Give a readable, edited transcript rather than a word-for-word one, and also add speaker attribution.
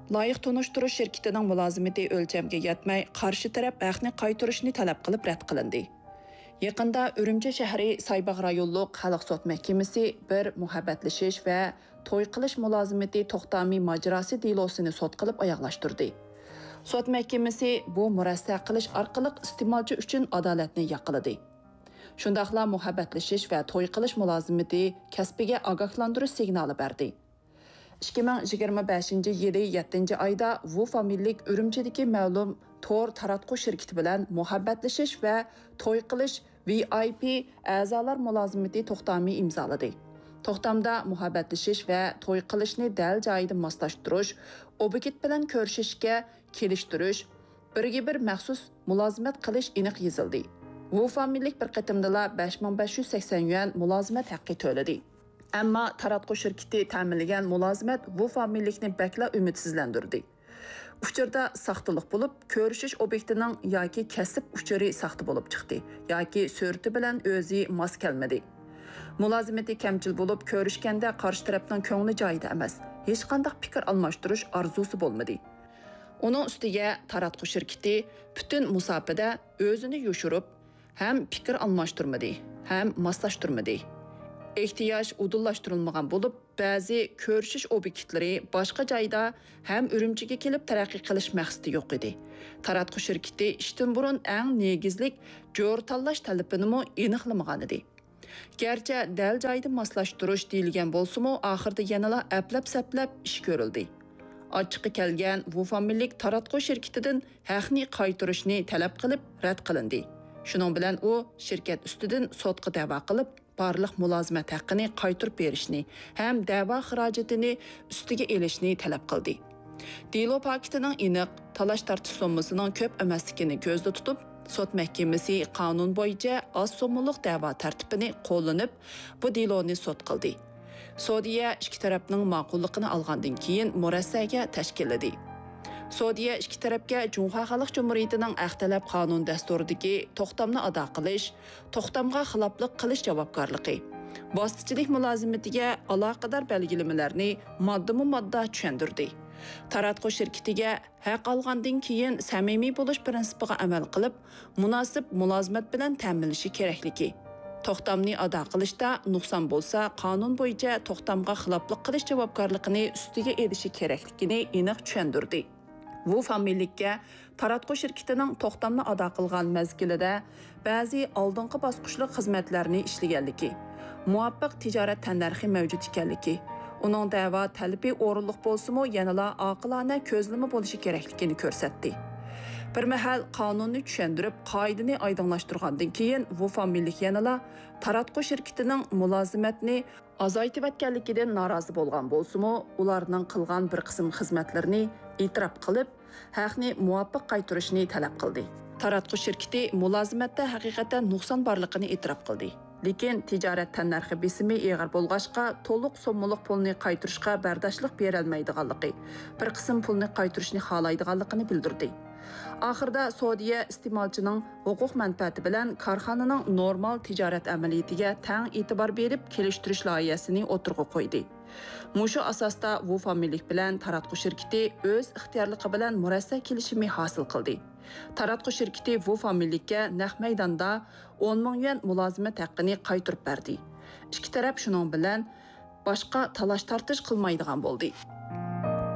Speaker 1: Loyiq to'nishtirish shirkatining mulozimati o'lchamga yetmay, qarshi taraf haqni qaytarishni talab qilib rad qilindi. Yaqinda Urumchi shahri Saybaq rayonluq xalq sud mahkamasi bir muhabbatlashish va to'y qilish mulozimati to'xtami majrosi delosini sud qilib oyoqlashtirdi. Sud mahkamasi bu murassa qilish orqali iste'molchi uchun adolatni yaqiladi. Shundaqla muhabbatlashish va to'y qilish mulozimati kasbiga ogohlantirish signali berdi. 2025-yili 7-oyda Wu familiyalik Urumchidagi ma'lum tor taratqush shirkati bilan muhabbatlashish va to'y qilish VIP a'zolar mulozimati to'xtami imzoladi. To'xtamda muhabbatlashish va to'y qilishni dal joyida moslashtirish, obyekt bilan ko'rishishga kelishtirish, birga bir maxsus mulozimat qilish aniq yozildi. Wu familiyalik bir qatimdala 5580 yuan mulozimat haqqi to'ladi. Ammo taratqush shirkati ta'minlagan mulozimat Wu familiyalikni bakla umidsizlantirdi. Uchurda saxtalik bo'lib, ko'rishish obyektining yoki kasb uchuri saxta bo'lib chiqdi, yoki surati bilan o'zi mos kelmadi. Mulozimati kamchil bo'lib, ko'rishganda qarshi tarafning ko'ngli joyida emas, hech qanday fikr almashtirish orzusi bo'lmadi. Uning ustiga taratqush shirkati butun musofada o'zini yoshirib, ham fikr almashtirmadi, ham moslashtirmadi. Ehtiyoj udullaştırılmagan bo'lib, ba'zi ko'rishish obyektlari boshqa joyda ham Urumchiga kelib taraqqiy qilish maqsadi yo'q edi. Taratqush shirkati ishdan burun eng negizlik jo'r tanlash talabini aniqlamagan edi. Gerçi dal joyda moslashtirish deyilgan bo'lsa-mu, oxirida yanala aplab-saplab ish ko'rildi. Ochiqqa kelgan Wu familiyalik taratqush shirkatidan haqni qaytarishni talab qilib rad qilindi. Shuning bilan u shirkat ustidan sudga da'vo qilib, barliq mulozimat haqqini qaytarib berishni ham da'vo xarajatini ustiga elishni talab qildi. Delo paketining aniq talash tartish sommasining ko'p emasligini ko'zda tutib, sud mahkamasi qonun bo'yicha oz sommalik da'vo tartibini qo'llanib, bu deloni sud qildi. Sudya ikki tarafning ma'qulligini olgandan keyin murassaga tashkilladi. Sudya ikki tarafga Jumhur Xalq Jumhuriyatining Aqtalab qonun dasturidagi to'xtamni ado qilish, to'xtamga xiloflik qilish javobgarligi, vositachilik mulozimatiga aloqador belgilamelarni modda tushundirdi. Taratqush shirkatiga haq olgandan keyin samimiy bo'lish prinsipiga amal qilib, munosib mulozimat bilan ta'minlashi kerakligi, to'xtamni ado qilishda nuqson bo'lsa, qonun bo'yicha to'xtamga xiloflik qilish javobgarligini ustiga elishi kerakligini aniq tushundirdi. Wu familiylikka taratqush shirkatining to'xtamni ado qilgan mezgilida ba'zi oldingi bosqichlik xizmatlarni ishlaganligi, muvaffaq tijorat tannarxi mavjud ekanligi, uning da'vo talabi o'rinliq bo'lsa-mu, yanada oqilona ko'zlama bo'lishi kerakligini ko'rsatdi. Bir mahal qonunni tushuntirib, qoidani oydinlashtirgandan keyin Wu familiyalik yanada taratqush shirkatining mulozimatni azaytayotganligidan norozi bo'lgan bo'lsa-mu, ularning qilgan bir qism xizmatlarini e'tirof qilib, haqni muvaffaq qaytarishni talab qildi. Taratqush shirkati mulozimatda haqiqatan nuqson borligini e'tirof qildi. Lekin tijorat tannarxi besimi eg'ir bo'lg'achqa to'liq sommalik pulni qaytarishga bardoshlik berolmaydiganligi, bir qism pulni qaytarishni xohlaydiganligini bildirdi. Oxirida sudya iste'molchining huquq manfaati bilan korxonaning normal tijorat amaliyatiga tang e'tibor berib, kelishtirish loyihasini o'tirg'a qo'ydi. Mushu asosda Wu familiyalik bilan taratqush shirkati o'z ixtiyorligi bilan murassa kelishimi hosil qildi. Taratqush shirkati Wu familiylikka naq maydonda 10 ming yuan mulozimat haqqini qaytarib berdi. Ikki taraf shuning bilan boshqa talash tartish qilmaydigan bo'ldi.